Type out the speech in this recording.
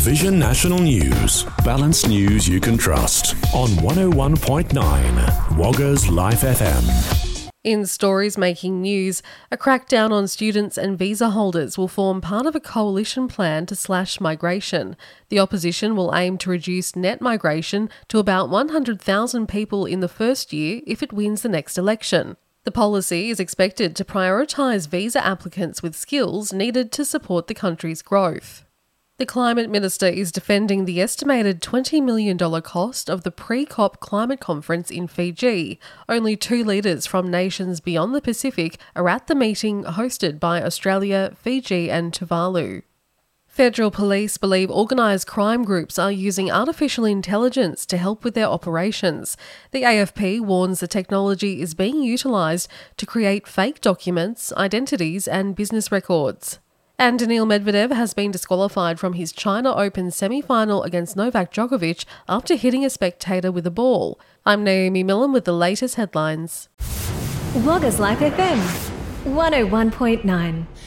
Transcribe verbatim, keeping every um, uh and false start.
Vision National News. Balanced news you can trust. On one oh one point nine Wagga's Life F M. In stories making news, a crackdown on students and visa holders will form part of a coalition plan to slash migration. The opposition will aim to reduce net migration to about one hundred thousand people in the first year if it wins the next election. The policy is expected to prioritise visa applicants with skills needed to support the country's growth. The Climate Minister is defending the estimated twenty million dollars cost of the pre-COP climate conference in Fiji. Only two leaders from nations beyond the Pacific are at the meeting hosted by Australia, Fiji and Tuvalu. Federal police believe organised crime groups are using artificial intelligence to help with their operations. The A F P warns the technology is being utilised to create fake documents, identities and business records. And Daniil Medvedev has been disqualified from his China Open semi-final against Novak Djokovic after hitting a spectator with a ball. I'm Naomi Millen with the latest headlines. Wagga's Life F M, one oh one point nine.